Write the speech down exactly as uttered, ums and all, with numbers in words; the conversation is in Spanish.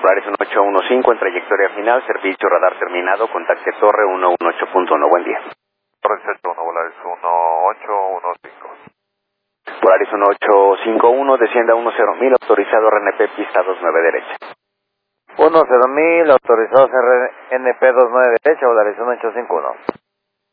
Polaris uno ocho uno cinco en trayectoria final, servicio radar terminado, contacte torre uno uno ocho punto uno, buen día. Torre setenta y uno, Polaris uno ocho uno cinco. Polaris uno ocho cinco uno, descienda uno cero mil, autorizado R N P, pista dos nueve derecha. uno cero mil, autorizado R N P dos nueve derecha, Polaris uno ocho cinco uno.